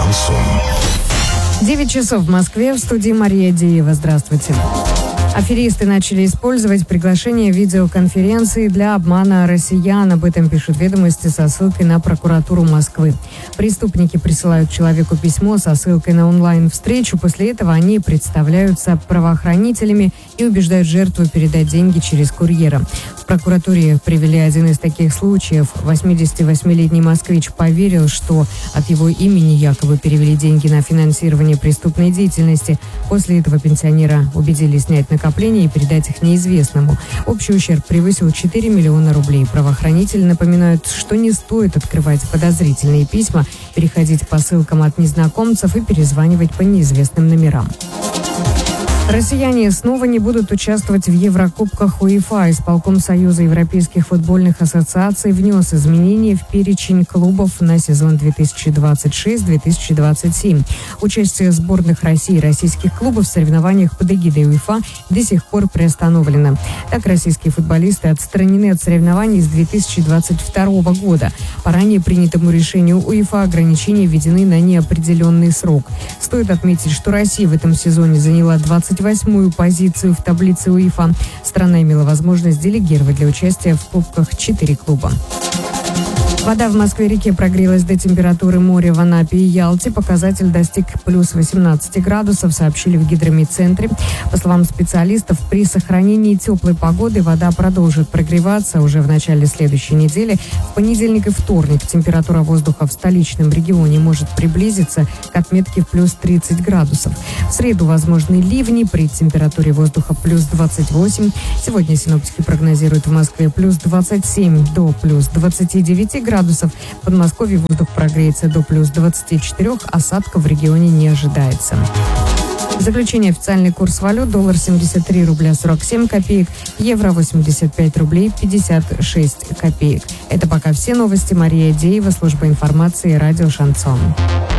Шансон. 9 часов в Москве, в студии Мария Деева. Здравствуйте. Аферисты начали использовать приглашение видеоконференции для обмана россиян. Об этом пишут «Ведомости» со ссылкой на прокуратуру Москвы. Преступники присылают человеку письмо со ссылкой на онлайн-встречу. После этого они представляются правоохранителями и убеждают жертву передать деньги через курьера. В прокуратуре привели один из таких случаев. 88-летний москвич поверил, что от его имени якобы перевели деньги на финансирование преступной деятельности. После этого пенсионера убедили снять накопления и передать их неизвестному. Общий ущерб превысил 4 миллиона рублей. Правоохранители напоминают, что не стоит открывать подозрительные письма, переходить по ссылкам от незнакомцев и перезванивать по неизвестным номерам. Россияне снова не будут участвовать в Еврокубках УЕФА. Исполком Союза европейских футбольных ассоциаций внес изменения в перечень клубов на сезон 2026-2027. Участие сборных России и российских клубов в соревнованиях под эгидой УЕФА до сих пор приостановлено. Так, российские футболисты отстранены от соревнований с 2022 года. По ранее принятому решению УЕФА ограничения введены на неопределенный срок. Стоит отметить, что Россия в этом сезоне заняла 28-ю позицию в таблице УЕФА. Страна имела возможность делегировать для участия в кубках 4 клуба. Вода в Москве-реке прогрелась до температуры моря в Анапе и Ялте. Показатель достиг плюс 18 градусов, сообщили в гидрометцентре. По словам специалистов, при сохранении теплой погоды вода продолжит прогреваться уже в начале следующей недели. В понедельник и вторник температура воздуха в столичном регионе может приблизиться к отметке в плюс 30 градусов. В среду возможны ливни при температуре воздуха плюс 28. Сегодня синоптики прогнозируют в Москве плюс 27 до плюс 29 градусов. В Подмосковье воздух прогреется до плюс 24, осадков в регионе не ожидается. В заключение официальный курс валют: доллар 73 рубля 47 копеек, евро 85 рублей 56 копеек. Это пока все новости. Мария Деева, служба информации, радио «Шансон».